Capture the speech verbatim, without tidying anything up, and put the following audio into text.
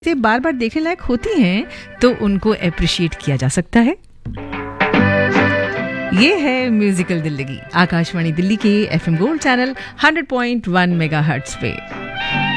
से बार बार देखने लायक होती हैं तो उनको अप्रिशिएट किया जा सकता है। ये है म्यूजिकल दिल्ली, आकाशवाणी दिल्ली के FM gold channel hundred point one megahertz पे।